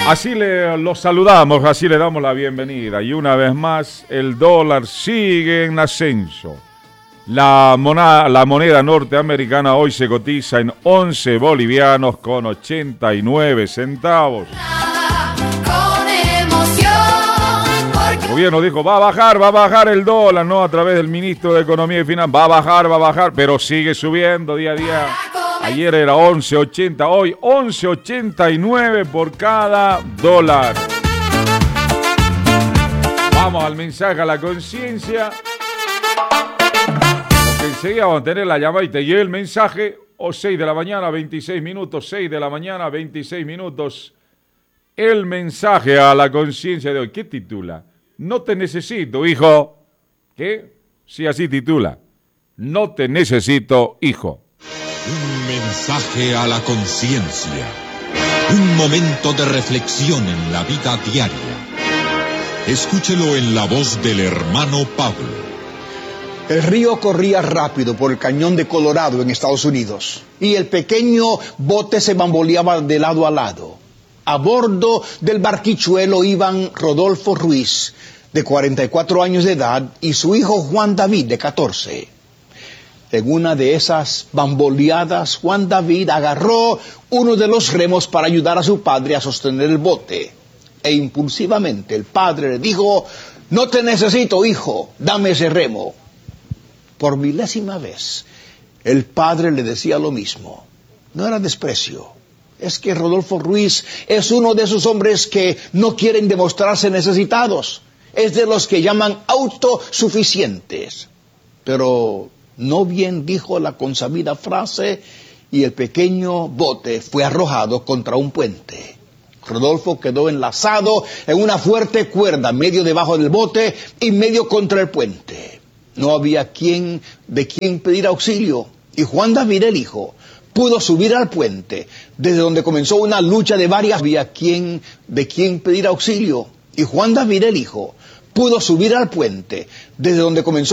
Así los saludamos, así le damos la bienvenida. Y una vez más, el dólar sigue en ascenso. La moneda norteamericana hoy se cotiza en 11 bolivianos con 89 centavos. El gobierno dijo, va a bajar el dólar, ¿no? A través del ministro de Economía y Finanzas, va a bajar, pero sigue subiendo día a día. Ayer era 11.80, hoy 11.89 por cada dólar. Vamos al mensaje a la conciencia. Porque enseguida vamos a tener la llamadita y el mensaje, o 6 de la mañana, 26 minutos, 6 de la mañana, 26 minutos. El mensaje a la conciencia de hoy, ¿qué titula? No te necesito, hijo. ¿Qué? Sí, así titula. No te necesito, hijo. Un mensaje a la conciencia. Un momento de reflexión en la vida diaria. Escúchelo en la voz del hermano Pablo. El río corría rápido por el cañón de Colorado en Estados Unidos y el pequeño bote se bamboleaba de lado a lado. A bordo del barquichuelo iban Rodolfo Ruiz, de 44 años de edad, y su hijo Juan David, de 14. En una de esas bamboleadas, Juan David agarró uno de los remos para ayudar a su padre a sostener el bote. E impulsivamente el padre le dijo, no te necesito, hijo, dame ese remo. Por milésima vez, el padre le decía lo mismo. No era desprecio. Es que Rodolfo Ruiz es uno de esos hombres que no quieren demostrarse necesitados. Es de los que llaman autosuficientes. Pero no bien dijo la consabida frase y el pequeño bote fue arrojado contra un puente. Rodolfo quedó enlazado en una fuerte cuerda, medio debajo del bote y medio contra el puente. No había de quien pedir auxilio, y Juan David, el hijo, pudo subir al puente, desde donde comenzó una lucha de varias. Había de quien pedir auxilio, y Juan David, el hijo, pudo subir al puente, desde donde comenzó